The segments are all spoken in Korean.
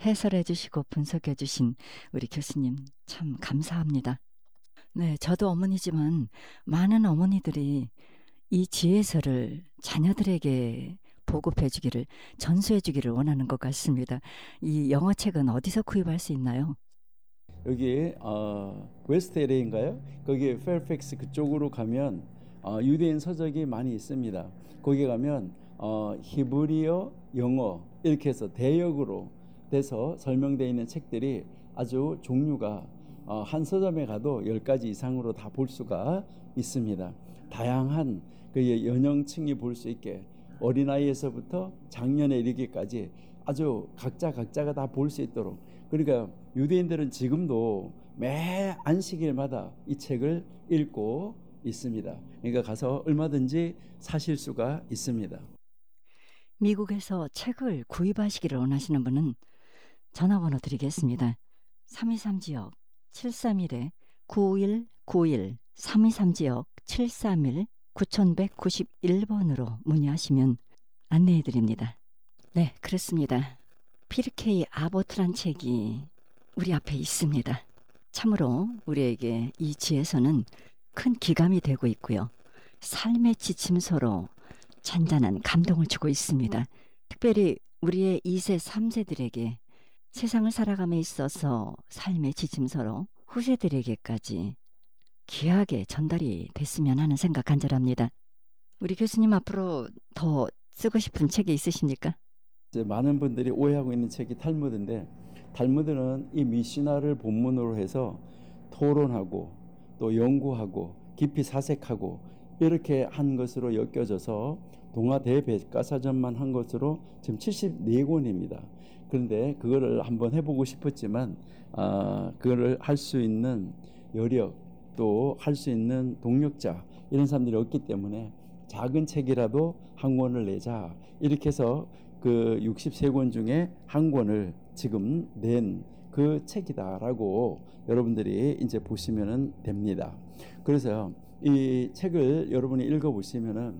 해설해 주시고 분석해 주신 우리 교수님 참 감사합니다. 네, 저도 어머니지만 많은 어머니들이 이 지혜서를 자녀들에게 보급해 주기를, 전수해 주기를 원하는 것 같습니다. 이 영어책은 어디서 구입할 수 있나요? 여기 웨스트 LA인가요? 거기 페어팩스 그쪽으로 가면 유대인 서적이 많이 있습니다. 거기 가면 히브리어, 영어 이렇게 해서 대역으로 돼서 설명되어 있는 책들이 아주 종류가 한 서점에 가도 10가지 이상으로 다 볼 수가 있습니다. 다양한 그 연령층이 볼 수 있게 어린아이에서부터 장년에 이르기까지 아주 각자가 다 볼 수 있도록, 그러니까 유대인들은 지금도 매 안식일마다 이 책을 읽고 있습니다. 그러니까 가서 얼마든지 사실 수가 있습니다. 미국에서 책을 구입하시기를 원하시는 분은 전화번호 드리겠습니다. 323지역 731-9191 323지역 731-9191번으로 문의하시면 안내해 드립니다. 네, 그렇습니다. 피르케이 아보트란 책이 우리 앞에 있습니다. 참으로 우리에게 이 지혜서는 큰 기감이 되고 있고요. 삶의 지침서로 잔잔한 감동을 주고 있습니다. 특별히 우리의 2세, 3세들에게 세상을 살아감에 있어서 삶의 지침서로 후세들에게까지 귀하게 전달이 됐으면 하는 생각 간절합니다. 우리 교수님 앞으로 더 쓰고 싶은 책이 있으십니까? 이제 많은 분들이 오해하고 있는 책이 탈무드인데, 탈무드는 이 미시나를 본문으로 해서 토론하고 또 연구하고 깊이 사색하고 이렇게 한 것으로 엮여져서 동아대백과사전만 한 것으로 지금 74권입니다. 그런데 그거를 한번 해보고 싶었지만 그거를 할 수 있는 여력 또 할 수 있는 동력자 이런 사람들이 없기 때문에 작은 책이라도 한 권을 내자 이렇게 해서 그 63권 중에 한 권을 지금 낸 그 책이다라고 여러분들이 이제 보시면 됩니다. 그래서 이 책을 여러분이 읽어보시면은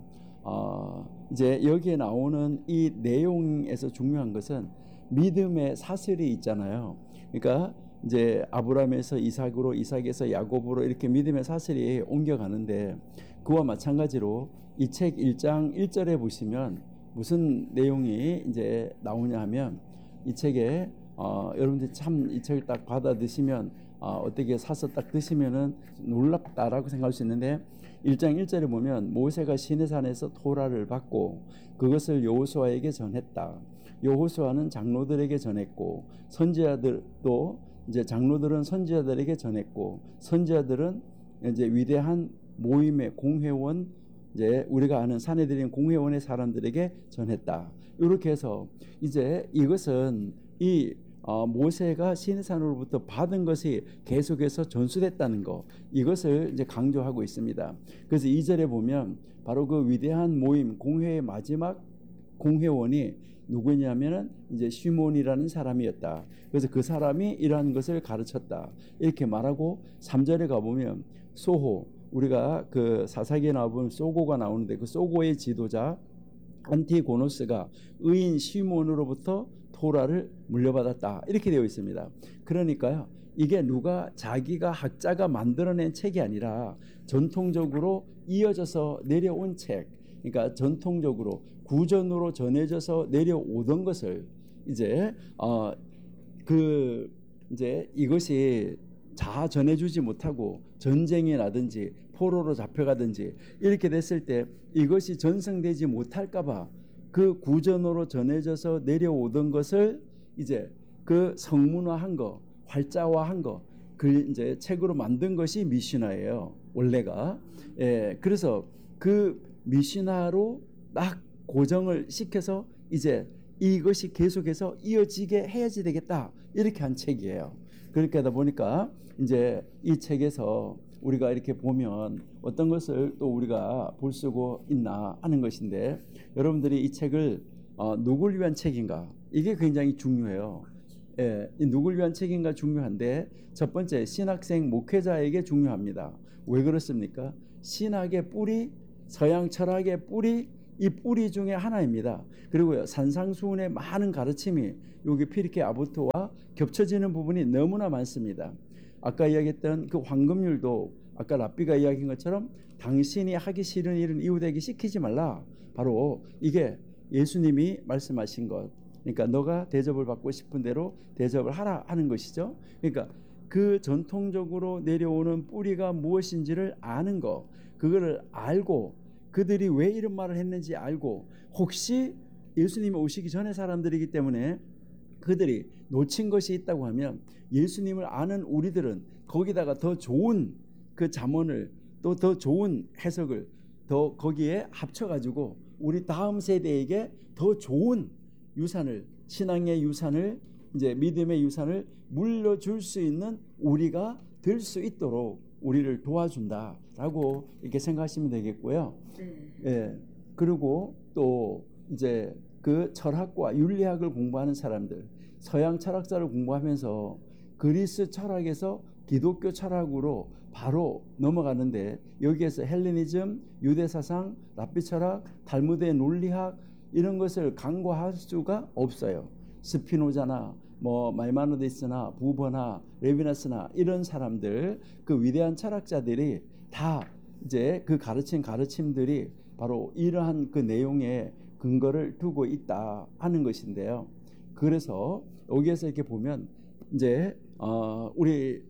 이제 여기에 나오는 이 내용에서 중요한 것은 믿음의 사슬이 있잖아요. 그러니까 이제 아브라함에서 이삭으로, 이삭에서 야곱으로 이렇게 믿음의 사슬이 옮겨가는데, 그와 마찬가지로 이 책 1장 1절에 보시면 무슨 내용이 이제 나오냐 하면, 이 책에 여러분들이 참 이 책을 딱 받아 드시면 어떻게 사서 딱 드시면은 놀랍다라고 생각할 수 있는데, 1장 1절에 보면 모세가 시내산에서 토라를 받고 그것을 여호수아에게 전했다. 여호수아는 장로들에게 전했고 선지자들도 이제 장로들은 선지자들에게 전했고 선지자들은 이제 위대한 모임의 공회원, 이제 우리가 아는 사내들인 공회원의 사람들에게 전했다. 이렇게 해서 이제 이것은 이 모세가 시내산으로부터 받은 것이 계속해서 전수됐다는 것, 이것을 이제 강조하고 있습니다. 그래서 2절에 보면 바로 그 위대한 모임 공회의 마지막 공회원이 누구냐면은 이제 시몬이라는 사람이었다. 그래서 그 사람이 이러한 것을 가르쳤다 이렇게 말하고, 3절에 가보면 소호, 우리가 그 사사기에 나오면 소고가 나오는데 그 소고의 지도자 안티고노스가 의인 시몬으로부터 토라를 물려받았다 이렇게 되어 있습니다. 그러니까요, 이게 누가 자기가 학자가 만들어낸 책이 아니라 전통적으로 이어져서 내려온 책, 그러니까 전통적으로 구전으로 전해져서 내려오던 것을 이제 이제 이것이 다 전해주지 못하고 전쟁이 나든지 포로로 잡혀가든지 이렇게 됐을 때 이것이 전승되지 못할까봐 그 구전으로 전해져서 내려오던 것을 이제 그 성문화한 거, 활자화한 거, 그 이제 책으로 만든 것이 미시나예요, 원래가. 예, 그래서 그 미시나로 딱 고정을 시켜서 이제 이것이 계속해서 이어지게 해야지 되겠다 이렇게 한 책이에요. 그렇게 하다 보니까 이제 이 책에서 우리가 이렇게 보면 어떤 것을 또 우리가 볼 수가 있나 하는 것인데, 여러분들이 이 책을 누굴 위한 책인가, 이게 굉장히 중요해요. 예, 이 누굴 위한 책인가 중요한데, 첫 번째 신학생 목회자에게 중요합니다. 왜 그렇습니까? 신학의 뿌리, 서양 철학의 뿌리, 이 뿌리 중에 하나입니다. 그리고요, 산상수훈의 많은 가르침이 여기 피리케 아보트와 겹쳐지는 부분이 너무나 많습니다. 아까 이야기했던 그 황금률도 아까 랍비가 이야기한 것처럼 당신이 하기 싫은 일은 이웃에게 시키지 말라. 바로 이게 예수님이 말씀하신 것. 그러니까 너가 대접을 받고 싶은 대로 대접을 하라 하는 것이죠. 그러니까 그 전통적으로 내려오는 뿌리가 무엇인지를 아는 거, 그거를 알고 그들이 왜 이런 말을 했는지 알고, 혹시 예수님이 오시기 전에 사람들이기 때문에 그들이 놓친 것이 있다고 하면 예수님을 아는 우리들은 거기다가 더 좋은 그 잠언을, 또 더 좋은 해석을 더 거기에 합쳐가지고 우리 다음 세대에게 더 좋은 유산을, 신앙의 유산을, 이제 믿음의 유산을 물려줄 수 있는 우리가 될 수 있도록 우리를 도와준다라고 이렇게 생각하시면 되겠고요. 예. 그리고 또 이제 그 철학과 윤리학을 공부하는 사람들, 서양 철학자를 공부하면서 그리스 철학에서 기독교 철학으로 바로 넘어가는데, 여기에서 헬레니즘, 유대 사상, 랍비 철학, 탈무드의 논리학 이런 것을 간과할 수가 없어요. 스피노자나 뭐 마이마노디스나 부버나 레비나스나 이런 사람들, 그 위대한 철학자들이 다 이제 그 가르침들이 바로 이러한 그 내용에 근거를 두고 있다 하는 것인데요. 그래서 여기에서 이렇게 보면 이제 우리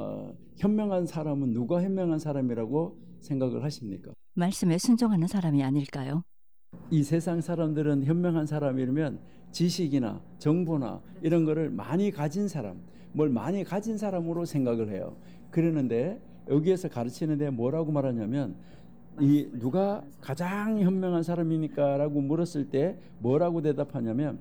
현명한 사람은 누가 현명한 사람이라고 생각을 하십니까? 말씀에 순종하는 사람이 아닐까요? 이 세상 사람들은 현명한 사람이라면 지식이나 정보나 이런 거를 많이 가진 사람, 뭘 많이 가진 사람으로 생각을 해요. 그러는데 여기에서 가르치는데 뭐라고 말하냐면, 이 누가 가장 현명한 사람입니까? 라고 물었을 때 뭐라고 대답하냐면,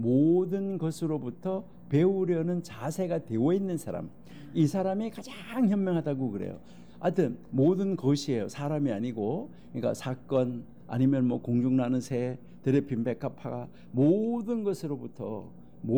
모든 것으로부터 배우려는 자세가 되어 있는 사람, 이 사람이 가장 현명하다고 그래요. 하여튼 모든 것이에요. 사람이 아니고. 그러니까 사건 아니면 뭐 공중나는 새, 드레핀 백합화가 모든 것으로부터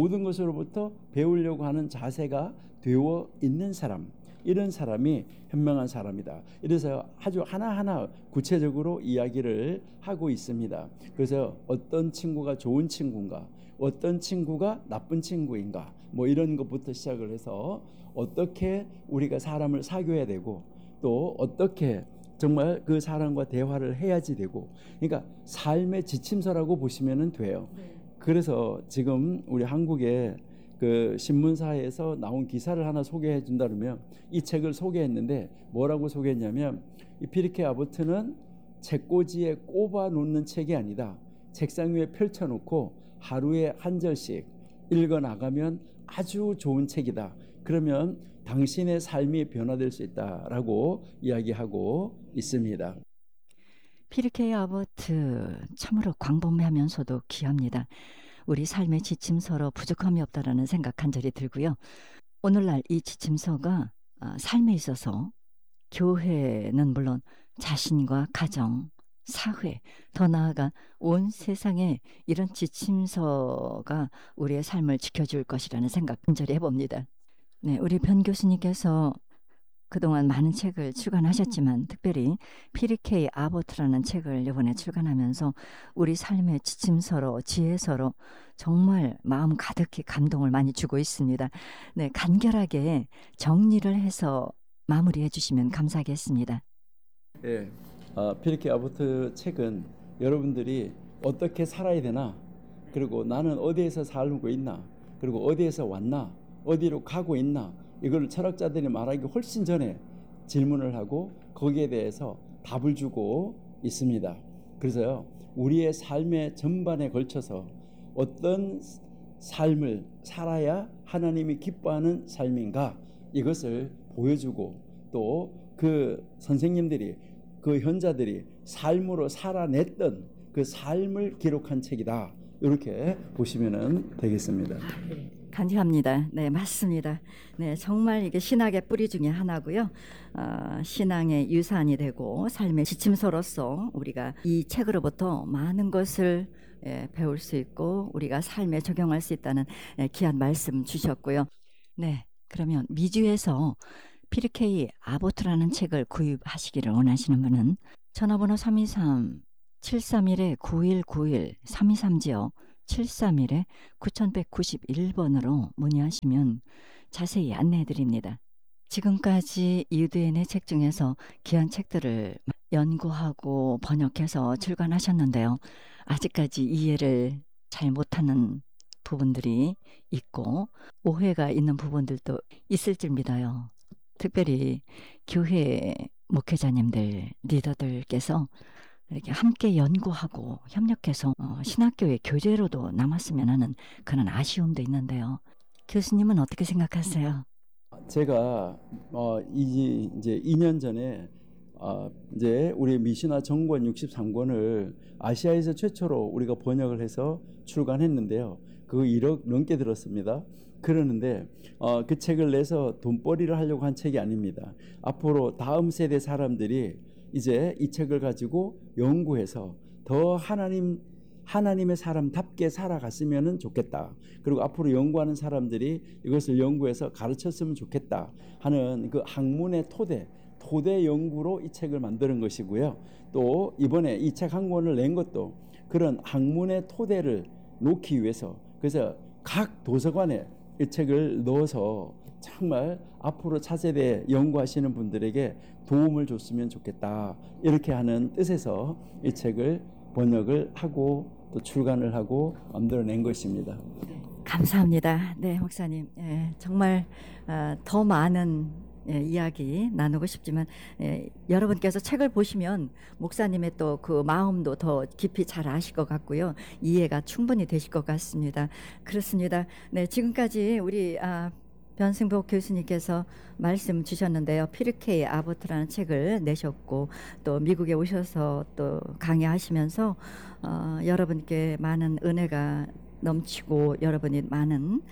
배우려고 하는 자세가 되어 있는 사람, 이런 사람이 현명한 사람이다. 이래서 아주 하나하나 구체적으로 이야기를 하고 있습니다. 그래서 어떤 친구가 좋은 친구인가, 어떤 친구가 나쁜 친구인가, 뭐 이런 것부터 시작을 해서 어떻게 우리가 사람을 사귀어야 되고, 또 어떻게 정말 그 사람과 대화를 해야지 되고, 그러니까 삶의 지침서라고 보시면 돼요. 그래서 지금 우리 한국의 그 신문사에서 나온 기사를 하나 소개해 준다 그러면, 이 책을 소개했는데 뭐라고 소개했냐면, 이 피리케 아보트는 책꽂이에 꼽아 놓는 책이 아니다. 책상 위에 펼쳐놓고 하루에 한 절씩 읽어 나가면 아주 좋은 책이다. 그러면 당신의 삶이 변화될 수 있다라고 이야기하고 있습니다. 피르케이 아보트 참으로 광범위하면서도 귀합니다. 우리 삶의 지침서로 부족함이 없다라는 생각 간절히 들고요. 오늘날 이 지침서가 삶에 있어서 교회는 물론 자신과 가정, 사회, 더 나아가 온 세상에 이런 지침서가 우리의 삶을 지켜줄 것이라는 생각 간절히 해봅니다. 네, 우리 변 교수님께서 그동안 많은 책을 출간하셨지만 특별히 피리케이 아보트라는 책을 이번에 출간하면서 우리 삶의 지침서로, 지혜서로 정말 마음 가득히 감동을 많이 주고 있습니다. 네, 간결하게 정리를 해서 마무리해 주시면 감사하겠습니다. 예, 피리케이 아보트 책은 여러분들이 어떻게 살아야 되나, 그리고 나는 어디에서 살고 있나, 그리고 어디에서 왔나, 어디로 가고 있나, 이걸 철학자들이 말하기 훨씬 전에 질문을 하고 거기에 대해서 답을 주고 있습니다. 그래서요, 우리의 삶의 전반에 걸쳐서 어떤 삶을 살아야 하나님이 기뻐하는 삶인가, 이것을 보여주고, 또 그 선생님들이, 그 현자들이 삶으로 살아냈던 그 삶을 기록한 책이다. 이렇게 보시면 되겠습니다. 간절합니다. 네, 맞습니다. 네, 정말 이게 신학의 뿌리 중에 하나고요. 신앙의 유산이 되고 삶의 지침서로서 우리가 이 책으로부터 많은 것을 배울 수 있고 우리가 삶에 적용할 수 있다는 귀한 말씀 주셨고요. 네, 그러면 미주에서 피르케이 아보트라는 책을 구입하시기를 원하시는 분은 전화번호 323 731-9191 323지역 731-9191번으로 문의하시면 자세히 안내해 드립니다. 지금까지 이두엔의 책 중에서 귀한 책들을 연구하고 번역해서 출간하셨는데요. 아직까지 이해를 잘 못하는 부분들이 있고 오해가 있는 부분들도 있을 줄 믿어요. 특별히 교회 목회자님들, 리더들께서 이렇게 함께 연구하고 협력해서 신학교의 교재로도 남았으면 하는 그런 아쉬움도 있는데요. 교수님은 어떻게 생각하세요? 제가 이제 2년 전에 이제 우리 미시나 정권 63권을 아시아에서 최초로 우리가 번역을 해서 출간했는데요. 그거 1억 넘게 들었습니다. 그러는데 그 책을 내서 돈벌이를 하려고 한 책이 아닙니다. 앞으로 다음 세대 사람들이 이제 이 책을 가지고 연구해서 더 하나님의 사람답게 살아갔으면 좋겠다. 그리고 앞으로 연구하는 사람들이 이것을 연구해서 가르쳤으면 좋겠다 하는 그 학문의 토대 연구로 이 책을 만드는 것이고요. 또 이번에 이 책 한 권을 낸 것도 그런 학문의 토대를 놓기 위해서, 그래서 각 도서관에 이 책을 넣어서 정말 앞으로 차세대 연구하시는 분들에게 도움을 줬으면 좋겠다, 이렇게 하는 뜻에서 이 책을 번역을 하고 또 출간을 하고 만들어낸 것입니다. 감사합니다. 네, 목사님. 정말 더 많은 이야기 나누고 싶지만 여러분께서 책을 보시면 목사님의 또 그 마음도 더 깊이 잘 아실 것 같고요. 이해가 충분히 되실 것 같습니다. 그렇습니다. 네, 지금까지 우리 변승복 교수님께서 말씀 주셨는데요. 피르케이 아보트라는 책을 내셨고 또 미국에 오셔서 또 강의하시면서 여러분께 많은 은혜가 넘치고 여러분이 많은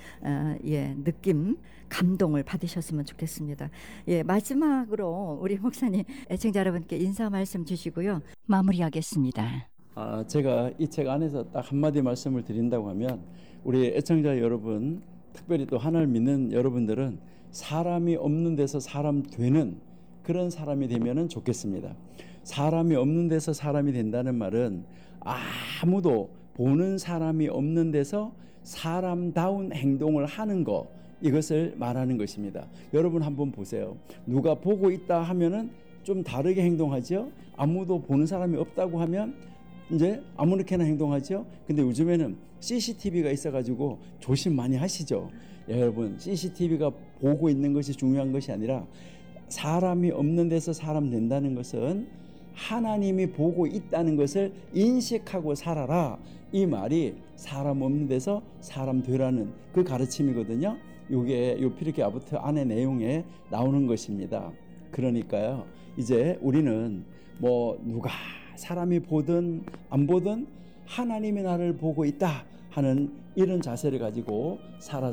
느낌, 감동을 받으셨으면 좋겠습니다. 마지막으로 우리 목사님 애청자 여러분께 인사 말씀 주시고요. 마무리하겠습니다. 제가 이 책 안에서 딱 한마디 말씀을 드린다고 하면 우리 애청자 여러분, 특별히 또 하나를 믿는 여러분들은 사람이 없는 데서 사람 되는 그런 사람이 되면 좋겠습니다. 사람이 없는 데서 사람이 된다는 말은 아무도 보는 사람이 없는 데서 사람다운 행동을 하는 것, 이것을 말하는 것입니다. 여러분 한번 보세요. 누가 보고 있다 하면은 좀 다르게 행동하죠. 아무도 보는 사람이 없다고 하면 이제 아무렇게나 행동하죠. 근데 요즘에는 CCTV가 있어가지고 조심 많이 하시죠. 여러분, CCTV가 보고 있는 것이 중요한 것이 아니라 사람이 없는 데서 사람 된다는 것은 하나님이 보고 있다는 것을 인식하고 살아라, 이 말이 사람 없는 데서 사람 되라는 그 가르침이거든요. 이게 요 피르케 아보트 안의 내용에 나오는 것입니다. 그러니까요, 이제 우리는 뭐 누가 사람이 보든 안 보든 하나님이 나를 보고 있다 하는 이런 자세를 가지고 살아.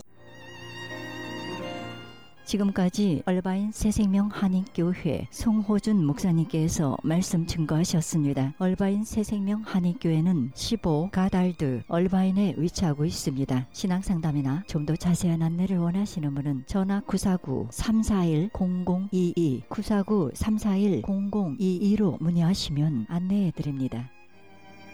지금까지 얼바인 새생명 한인교회 송호준 목사님께서 말씀 증거하셨습니다. 얼바인 새생명 한인교회는 15 가달드 얼바인에 위치하고 있습니다. 신앙상담이나 좀 더 자세한 안내를 원하시는 분은 전화 949-341-0022 949-341-0022로 문의하시면 안내해 드립니다.